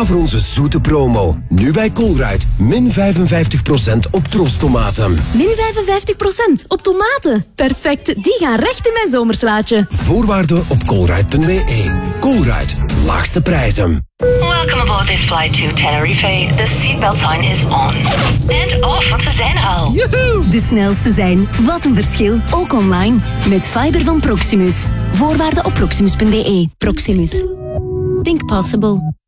Ga voor onze zoete promo. Nu bij Colruyt. Min 55% op troostomaten. Min 55% op tomaten. Perfect, die gaan recht in mijn zomerslaatje. Voorwaarden op colruyt.be. Colruyt, laagste prijzen. Welcome aboard this flight to Tenerife. The seatbelt sign is on. And off, want we zijn er al. Joehoe! De snelste zijn. Wat een verschil. Ook online. Met fiber van Proximus. Voorwaarden op proximus.be. Proximus. Think possible.